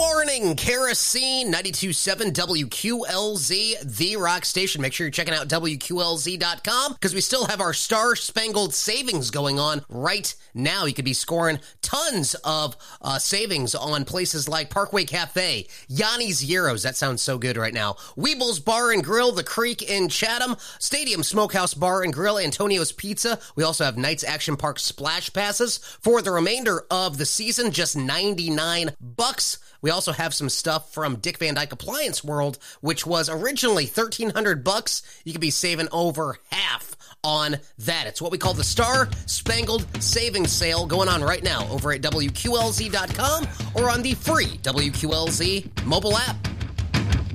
Warning, Kerosene, 92.7 WQLZ, the rock station. Make sure you're checking out WQLZ.com because we still have our Star-Spangled Savings going on right now. You could be scoring tons of savings on places like Parkway Cafe, Yanni's Gyros, that sounds so good right now, Weebles Bar and Grill, The Creek in Chatham, Stadium Smokehouse Bar and Grill, Antonio's Pizza. We also have Knights Action Park splash passes for the remainder of the season, just $99. We also have some stuff from Dick Van Dyke Appliance World, which was originally $1,300. You could be saving over half on that. It's what we call the Star Spangled Savings Sale going on right now over at WQLZ.com or on the free WQLZ mobile app.